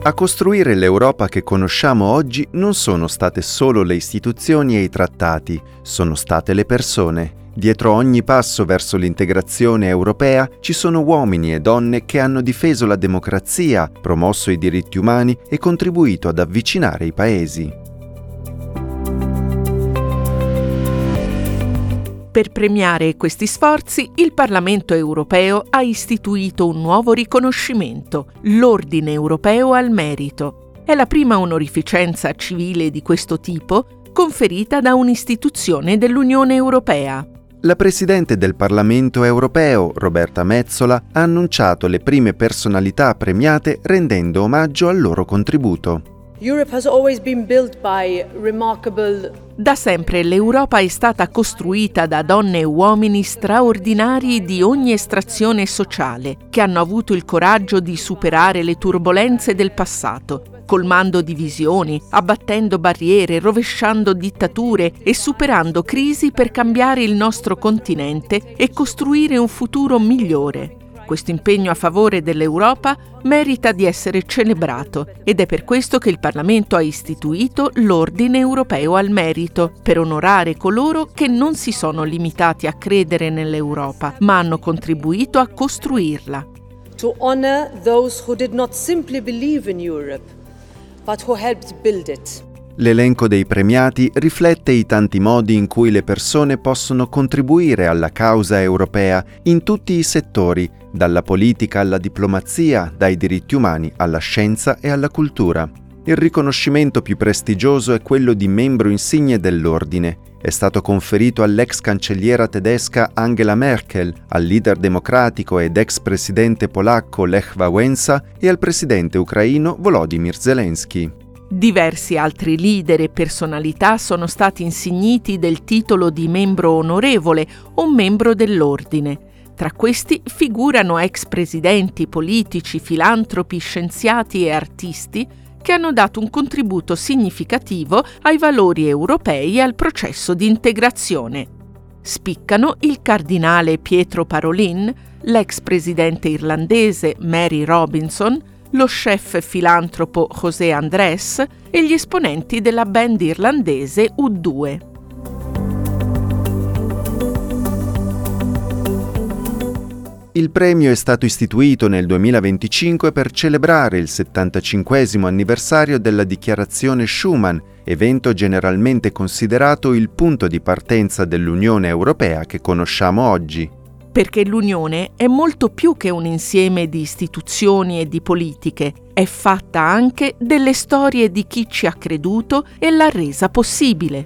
A costruire l'Europa che conosciamo oggi non sono state solo le istituzioni e i trattati, sono state le persone. Dietro ogni passo verso l'integrazione europea ci sono uomini e donne che hanno difeso la democrazia, promosso i diritti umani e contribuito ad avvicinare i paesi. Per premiare questi sforzi, il Parlamento europeo ha istituito un nuovo riconoscimento, l'Ordine Europeo al Merito. È la prima onorificenza civile di questo tipo conferita da un'istituzione dell'Unione Europea. La Presidente del Parlamento europeo, Roberta Metsola, ha annunciato le prime personalità premiate rendendo omaggio al loro contributo. Da sempre l'Europa è stata costruita da donne e uomini straordinari di ogni estrazione sociale, che hanno avuto il coraggio di superare le turbolenze del passato, colmando divisioni, abbattendo barriere, rovesciando dittature e superando crisi per cambiare il nostro continente e costruire un futuro migliore. Questo impegno a favore dell'Europa merita di essere celebrato ed è per questo che il Parlamento ha istituito l'Ordine Europeo al Merito, per onorare coloro che non si sono limitati a credere nell'Europa, ma hanno contribuito a costruirla. To honor those who did not simply believe in Europe, but who helped build it. L'elenco dei premiati riflette i tanti modi in cui le persone possono contribuire alla causa europea in tutti i settori, dalla politica alla diplomazia, dai diritti umani alla scienza e alla cultura. Il riconoscimento più prestigioso è quello di membro insigne dell'ordine. È stato conferito all'ex cancelliera tedesca Angela Merkel, al leader democratico ed ex presidente polacco Lech Wałęsa e al presidente ucraino Volodymyr Zelensky. Diversi altri leader e personalità sono stati insigniti del titolo di membro onorevole o membro dell'ordine. Tra questi figurano ex presidenti, politici, filantropi, scienziati e artisti che hanno dato un contributo significativo ai valori europei e al processo di integrazione. Spiccano il cardinale Pietro Parolin, l'ex presidente irlandese Mary Robinson, lo chef filantropo José Andrés e gli esponenti della band irlandese U2. Il premio è stato istituito nel 2025 per celebrare il 75° anniversario della Dichiarazione Schuman, evento generalmente considerato il punto di partenza dell'Unione Europea che conosciamo oggi. Perché l'Unione è molto più che un insieme di istituzioni e di politiche, è fatta anche delle storie di chi ci ha creduto e l'ha resa possibile.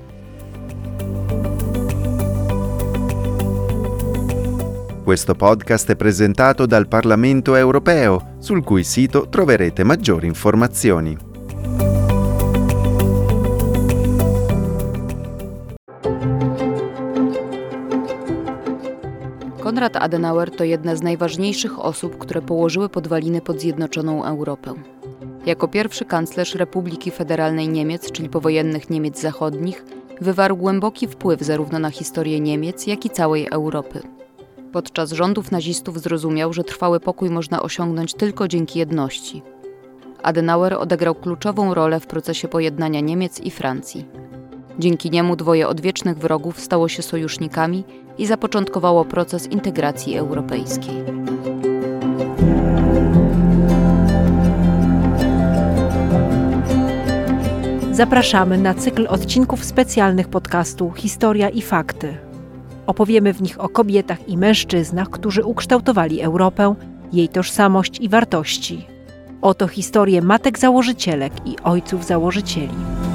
Questo podcast è presentato dal Parlamento europeo, sul cui sito troverete maggiori informazioni. Konrad Adenauer to jedna z najważniejszych osób, które położyły podwaliny pod zjednoczoną Europę. Jako pierwszy kanclerz Republiki Federalnej Niemiec, czyli powojennych Niemiec Zachodnich, wywarł głęboki wpływ zarówno na historię Niemiec, jak i całej Europy. Podczas rządów nazistów zrozumiał, że trwały pokój można osiągnąć tylko dzięki jedności. Adenauer odegrał kluczową rolę w procesie pojednania Niemiec i Francji. Dzięki niemu dwoje odwiecznych wrogów stało się sojusznikami i zapoczątkowało proces integracji europejskiej. Zapraszamy na cykl odcinków specjalnych podcastu Historia i Fakty. Opowiemy w nich o kobietach i mężczyznach, którzy ukształtowali Europę, jej tożsamość i wartości. Oto historie matek założycielek i ojców założycieli.